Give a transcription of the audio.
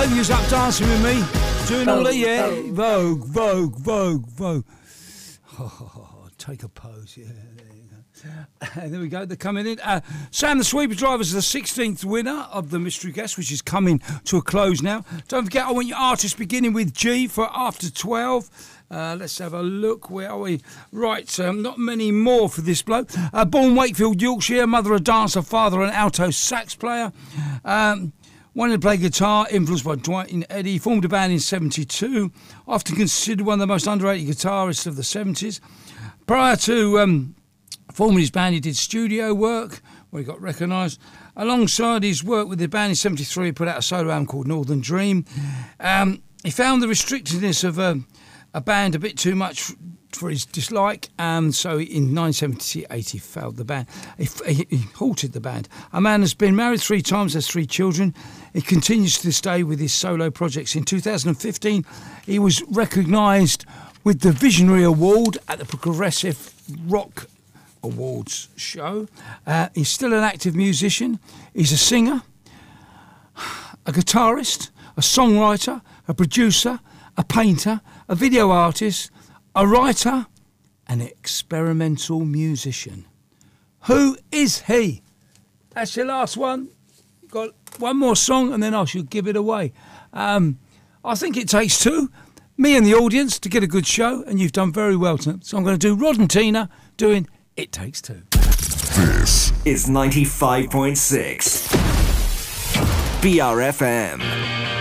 You was up dancing with me, doing all that, yeah. Vogue. Oh, take a pose, yeah. There we go, they're coming in. Sam the Sweeper Driver is the 16th winner of the Mystery Guest, which is coming to a close now. Don't forget, I want your artists beginning with G for after 12. Let's have a look. Where are we? Right, not many more for this bloke. Born Wakefield, Yorkshire, mother a dancer, father an alto sax player. Wanted to play guitar, influenced by Dwight and Eddie. Formed a band in 72. Often considered one of the most underrated guitarists of the 70s. Prior to forming his band, he did studio work, where he got recognised. Alongside his work with the band in 73, he put out a solo album called Northern Dream. He found the restrictedness of a band a bit too much for his dislike, so in 1978 he failed the band. He halted the band. A man has been married 3 times, has 3 children. He continues to this day with his solo projects. In 2015, he was recognised with the Visionary Award at the Progressive Rock Awards show. He's still an active musician. He's a singer, a guitarist, a songwriter, a producer, a painter, a video artist, a writer, an experimental musician. Who is he? That's your last one. Got one more song and then I shall give it away. I think it takes 2, me and the audience, to get a good show, and you've done very well tonight. So I'm going to do Rod and Tina doing It Takes 2. This is 95.6 BRFM.